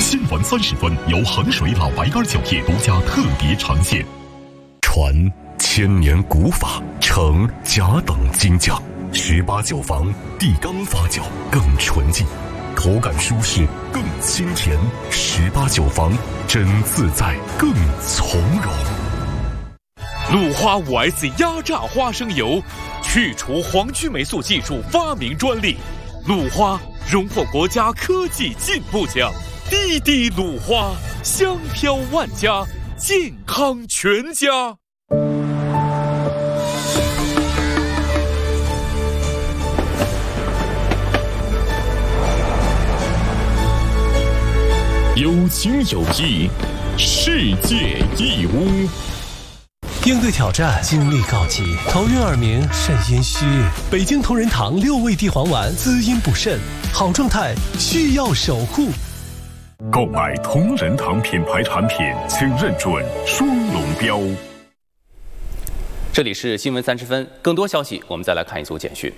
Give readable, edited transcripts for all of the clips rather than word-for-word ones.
新完30分由衡水老白干酒业独家特别呈现。传千年古法，承甲等精匠，18酒坊地缸发酵更纯净，口感舒适更清甜，18酒坊真自在更从容。 鲁花5S 压榨花生油，去除黄曲霉素技术发明专利，鲁花荣获国家科技进步奖。滴滴鲁花，香飘万家，健康全家。有情有义，世界义乌。 应对挑战，精力告急，头晕耳鸣，肾阴虚。北京同仁堂6味地黄丸，滋阴补肾，好状态需要守护。 购买同仁堂品牌产品，请认准双龙标。 这里是新闻30分，更多消息我们再来看一组简讯。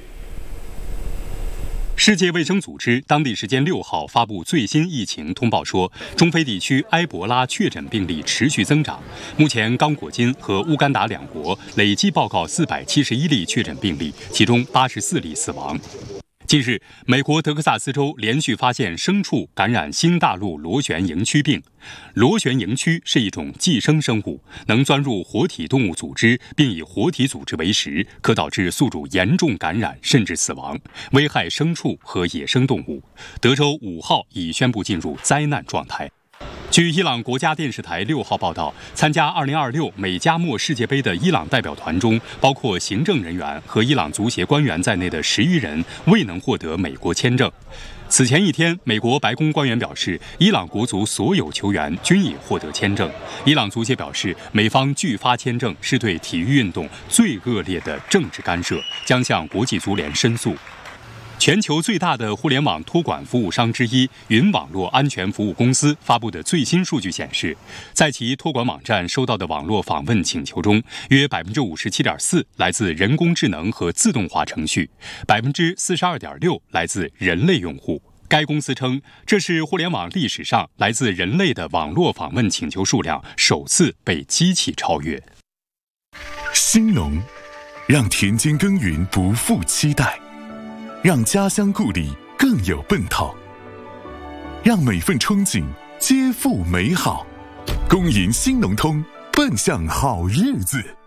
世界卫生组织当地时间6号发布最新疫情通报说，中非地区埃博拉确诊病例持续增长，目前刚果金和乌干达2国累计报告471例确诊病例，其中84例死亡。近日，美国德克萨斯州连续发现牲畜感染新大陆螺旋蝇蛆病。螺旋蝇蛆是一种寄生生物，能钻入活体动物组织，并以活体组织为食，可导致宿主严重感染甚至死亡，危害牲畜和野生动物。德州5号已宣布进入灾难状态。据伊朗国家电视台6号报道，参加2026美加墨世界杯的伊朗代表团中，包括行政人员和伊朗足协官员在内的10余人未能获得美国签证。此前一天，美国白宫官员表示，伊朗国足所有球员均已获得签证。伊朗足协表示，美方拒发签证是对体育运动最恶劣的政治干涉，将向国际足联申诉。全球最大的互联网托管服务商之一云网络安全服务公司发布的最新数据显示，在其托管网站收到的网络访问请求中，约 57.4% 来自人工智能和自动化程序， 42.6% 来自人类用户。该公司称，这是互联网历史上来自人类的网络访问请求数量首次被机器超越。 兴农，让田间耕耘不负期待，让家乡故里更有奔头，让每份憧憬皆付美好。恭迎兴农通，奔向好日子。